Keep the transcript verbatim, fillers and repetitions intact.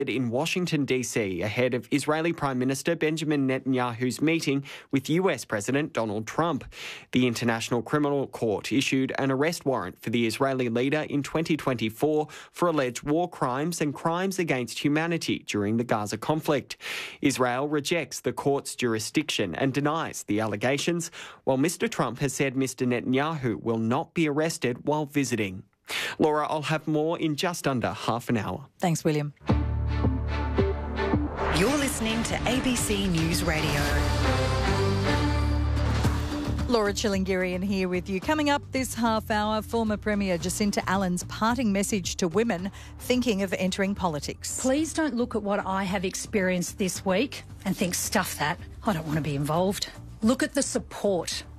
in Washington, D C ahead of Israeli Prime Minister Benjamin Netanyahu's meeting with U S President Donald Trump. The International Criminal Court issued an arrest warrant for the Israeli leader in twenty twenty-four for alleged war crimes and crimes against humanity during the Gaza conflict. Israel rejects the court's jurisdiction and denies the allegations, while Mister Trump has said Mister Netanyahu will not be arrested while visiting. Laura, I'll have more in just under half an hour. Thanks, William. You're listening to A B C News Radio. Laura Chilingirian here with you. Coming up this half hour, former Premier Jacinta Allen's parting message to women thinking of entering politics. Please don't look at what I have experienced this week and think, stuff that, I don't want to be involved. Look at the support